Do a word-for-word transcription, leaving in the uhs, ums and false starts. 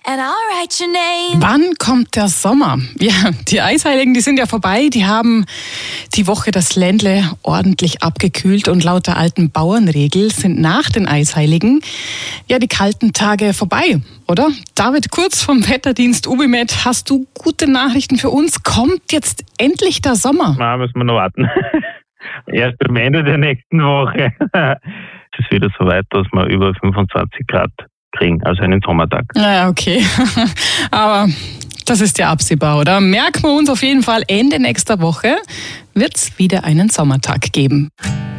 and I'll write your name. Wann kommt der Sommer? Ja, die Eisheiligen, die sind ja vorbei. Die haben die Woche das Ländle ordentlich abgekühlt und laut der alten Bauernregel sind nach den Eisheiligen ja die kalten Tage vorbei, oder? David Kurz vom Wetterdienst Ubimed, hast du gute Nachrichten für uns? Kommt jetzt endlich der Sommer? Na, müssen wir noch warten. Erst am Ende der nächsten Woche. Es ist wieder so weit, dass wir über fünfundzwanzig Grad kriegen, also einen Sommertag. Naja, okay. Aber das ist ja absehbar, oder? Merken wir uns auf jeden Fall, Ende nächster Woche wird es wieder einen Sommertag geben.